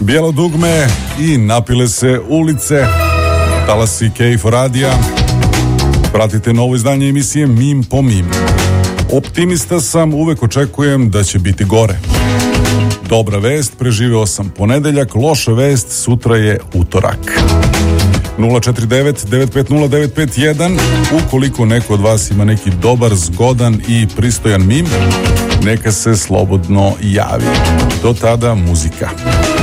Bijelo dugme i napile se ulice. Talasi Kejf radija. Pratite novo izdanje emisije Mim po Mim. Optimista sam, uvek očekujem da će biti gore. Dobra vest, preživeo sam ponedeljak, loša vest, sutra je utorak. 049-950-951. Ukoliko neko od vas ima neki dobar, zgodan i pristojan mim, neka se slobodno javi. Do tada muzika.